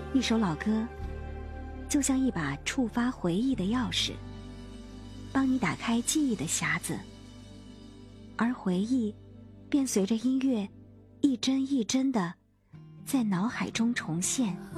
一首老歌就像一把触发回忆的钥匙，帮你打开记忆的匣子，而回忆便随着音乐一帧一帧地在脑海中重现。